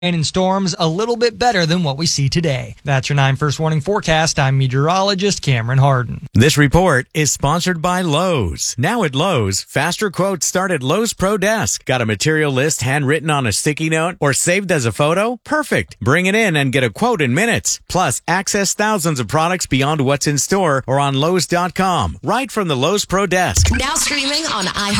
and storms a little bit better than what we see today. That's your 9 First Warning forecast. I'm meteorologist Cameron Harden. This report is sponsored by Lowe's. Now at Lowe's, faster quotes start at Lowe's Pro Desk. Got a material list handwritten on a sticky note or saved as a photo? Perfect. Bring it in and get a quote in minutes. Plus, access thousands of products beyond what's in store or on Lowe's.com, right from the Lowe's Pro Desk. Now streaming on iHeart.